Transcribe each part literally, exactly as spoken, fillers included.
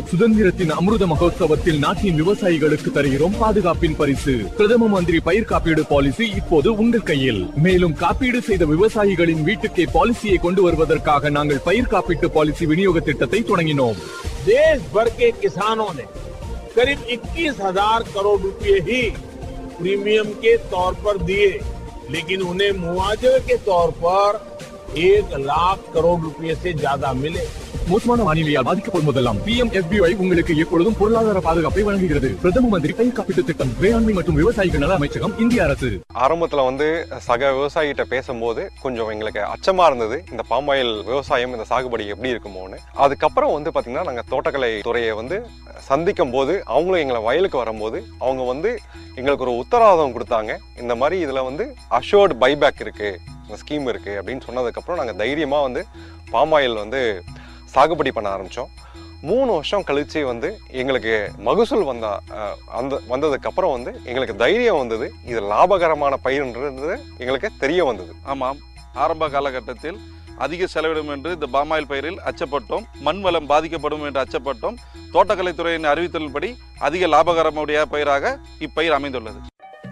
சுதந்திரத்தின் அமிர்த மகோத்சவத்தில் நாட்டின் விவசாயிகளுக்கு தருகிறோம் பாதுகாப்பின் பரிசு. பிரதம மந்திரி பயிர் காப்பீடு பாலிசி இப்போது உங்கள் கையில். மேலும் காப்பீடு செய்த விவசாயிகளின் வீட்டுக்கே பாலிசியை கொண்டு வருவதற்காக நாங்கள் பயிர் காப்பீட்டு பாலிசி விநியோக திட்டத்தை தொடங்கினோம். देश भर के किसानों ने करीब इक्कीस हजार करोड़ रुपए ही प्रीमियम के तौर पर दिए, लेकिन उन्हें मुआवजे के तौर पर एक लाख करोड़ रुपए से ज्यादा मिले. மோசமான வானிலையால் பாதிக்கப்படும் போதெல்லாம் B M F B Y உங்களுக்கு எப்பொழுதும் பொருளாதார பாதுகாப்பை வழங்குகிறது. பிரதம மந்திரி பயிர் காப்பீட்டு திட்டம், வேளாண்மை மற்றும் விவசாயிகள் நல அமைச்சகம், இந்திய அரசு. ஆரம்பத்துல வந்து சக விவசாயிகிட்ட பேசும்போது கொஞ்சம் எங்களுக்கு அச்சமா இருந்தது, இந்த பாமாயில் விவசாயம் இந்த சாகுபடி எப்படி இருக்குமோன்னு. அதுக்கப்புறம் வந்து பாத்தீங்கன்னா நாங்க தோட்டக்கலை துறையை வந்து சந்திக்கும் போது அவங்களும் எங்களை வயலுக்கு வரும்போது அவங்க வந்து எங்களுக்கு ஒரு உத்தரவாதம் கொடுத்தாங்க. இந்த மாதிரி இதுல வந்து அஷோர்டு பைபேக் இருக்கு, இந்த ஸ்கீம் இருக்கு அப்படின்னு சொன்னதுக்கப்புறம் நாங்கள் தைரியமாக வந்து பாமாயில் வந்து சாகுபடி பண்ண ஆரம்பித்தோம். மூணு வருஷம் கழிச்சு வந்து எங்களுக்கு மகசூல் வந்த அந்த வந்ததுக்கப்புறம் வந்து எங்களுக்கு தைரியம் வந்தது, இது லாபகரமான பயிர்ன்றது எங்களுக்கு தெரிய வந்தது. ஆமாம், ஆரம்ப காலகட்டத்தில் அதிக செலவிடும் என்று இந்த பாமாயில் பயிரில் அச்சப்பட்டோம், மண் வளம் பாதிக்கப்படும் என்று அச்சப்பட்டோம். தோட்டக்கலைத்துறையின் அறிவித்தலின்படி அதிக லாபகரமுடைய பயிராக இப்பயிர் அமைந்துள்ளது.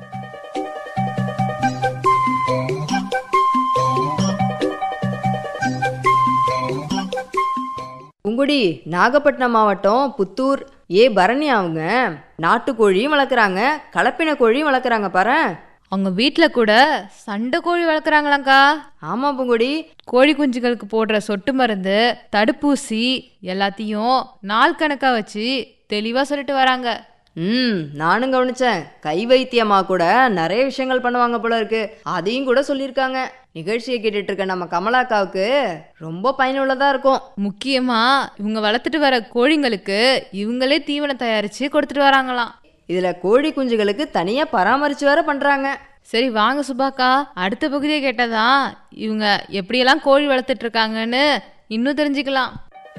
உங்குடி நாகப்பட்டினம் மாவட்டம் புத்தூர் ஏ பரணி அவங்க நாட்டுக்கோழியும் வளர்க்குறாங்க, கலப்பின கோழியும் வளர்க்குறாங்க பாரு. அவங்க வீட்டில் கூட சண்டை கோழி வளர்க்குறாங்களாங்க்கா. ஆமா பூங்குடி, கோழி குஞ்சுகளுக்கு போடுற சொட்டு மருந்து, தடுப்பூசி எல்லாத்தையும் நாள் கணக்காக வச்சு தெளிவாக சொல்லிட்டு வராங்க. ம் நானும் கவனிச்சேன். கை வைத்தியமா கூட நிறைய விஷயங்கள் பண்ணுவாங்க போல இருக்கு, அதையும் கூட சொல்லியிருக்காங்க. நிகழ்ச்சியை கேட்டுட்டு இருக்க நம்ம கமலாக்காவுக்கு ரொம்ப பயனுள்ளதா இருக்கும். முக்கியமா இவங்க வளர்த்துட்டு வர கோழிங்களுக்கு இவங்களே தீவனம் தயாரிச்சு கொடுத்துட்டு வராங்களாம். இதுல கோழி குஞ்சுகளுக்கு தனியா பராமரிச்சு வேற பண்றாங்க. சரி வாங்க சுபாக்கா, அடுத்த பகுதியை கேட்டதான் இவங்க எப்படியெல்லாம் கோழி வளர்த்துட்டு இருக்காங்கன்னு இன்னும் தெரிஞ்சுக்கலாம்.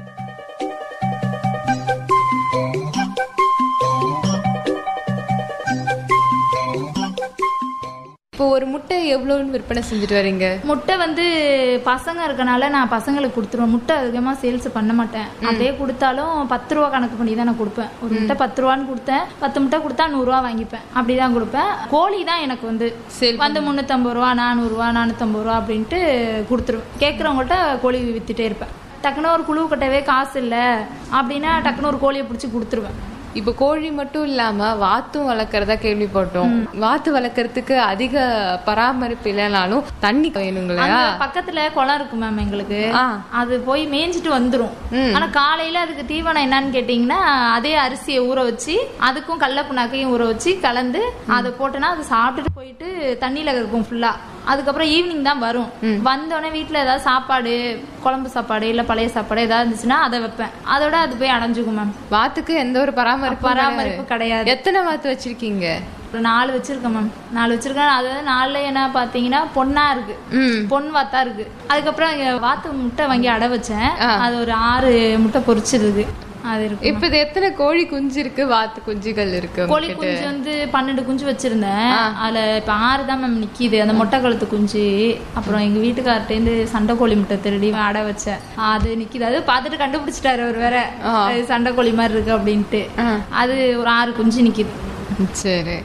இப்போ ஒரு முட்டை எவ்வளோன்னு விற்பனை செஞ்சுட்டு வரீங்க? முட்டை வந்து பசங்க இருக்கனால நான் பசங்களுக்கு கொடுத்துருவேன். முட்டை அதிகமாக சேல்ஸ் பண்ண மாட்டேன். அப்படியே கொடுத்தாலும் பத்து ரூபா கணக்கு பண்ணி தான் நான் கொடுப்பேன். ஒரு முட்டை பத்து ரூபான்னு கொடுத்தேன், பத்து முட்டை கொடுத்தா நூறுரூவா வாங்கிப்பேன், அப்படிதான் கொடுப்பேன். கோழி தான் எனக்கு வந்து வந்து முந்நூற்றம்பது ரூபா நானூறுரூவா நானூற்றம்பது ரூபா அப்படின்ட்டு கொடுத்துருவேன். கேட்குறவங்கள்ட்ட கோழி விற்றுட்டே இருப்பேன். டக்குன்னு ஒரு குழு கட்டவே காசு இல்லை அப்படின்னா டக்குன்னு ஒரு கோழியை பிடிச்சி கொடுத்துருவேன். இப்போ கோழி மட்டும் இல்லாம வாத்தும் வளர்க்கறதா கேள்விப்பட்டோம். வாத்து வளர்க்கறதுக்கு அதிக பராமரிப்பு இல்லைனாலும் தண்ணி வேணுங்களா? பக்கத்துல குளம் இருக்கு மேம் எங்களுக்கு, அது போய் மேய்ஞ்சிட்டு வந்துரும். ஆனா காலையில அதுக்கு தீவனம் என்னன்னு கேட்டீங்கன்னா அதே அரிசியை ஊற வச்சு அதுக்கும் கடல புண்ணாக்கையும் ஊற வச்சு கலந்து அதை போட்டோன்னா அது சாப்பிட்டுட்டு போயிட்டு தண்ணியில இருக்கும் ஃபுல்லா. அதுக்கப்புறம் ஈவினிங் தான் வரும். வந்தோடனே வீட்டுல ஏதாவது சாப்பாடு, குழம்பு சாப்பாடு இல்ல பழைய சாப்பாடு ஏதாவது இருந்துச்சுன்னா அதை வைப்பேன். அதோட அது போய் அடைஞ்சுக்கும் மேம். வாத்துக்கு எந்த ஒரு பராமரிப்பு பராமரிப்பு கிடையாது. எத்தனை வாத்து வச்சிருக்கீங்க? ஒரு நாலு வச்சிருக்கேன் மேம். நாலு வச்சிருக்கேன். அதாவது நாலுல என்ன பாத்தீங்கன்னா பொண்ணா இருக்கு, பொன் வாத்தா இருக்கு. அதுக்கப்புறம் வாத்து முட்டை வாங்கி அடை வச்சேன், அது ஒரு ஆறு முட்டை பொரிச்சிருக்கு. அது இருக்கு. இப்ப இது எத்தனை கோழி குஞ்சு இருக்கு, வாத்து குஞ்சுகள் இருக்கு? கோழி குஞ்சு வந்து பன்னெண்டு குஞ்சு வச்சிருந்தேன். அதுல இப்ப ஆறு தான் மேம் நிக்கிது. அந்த மொட்டை கழுத்து குஞ்சு, அப்புறம் எங்க வீட்டுக்கார்ட்ட இருந்து சண்டை கோழி முட்டை திருடி அடை வச்சேன், அது நிக்கிது. அது பாத்துட்டு கண்டுபிடிச்சிட்டாரு அவர் வேற, சண்டை கோழி மாதிரி இருக்கு அப்படின்ட்டு. அது ஒரு ஆறு குஞ்சு நிக்கிது. சரி.